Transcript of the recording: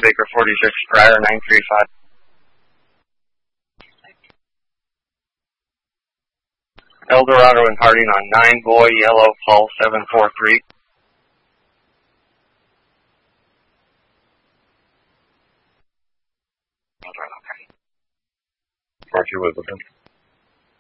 Baker 46, Briar 935. Eldorado and Harding on 9, Boy, Yellow, Paul 743. Archie Wisleton.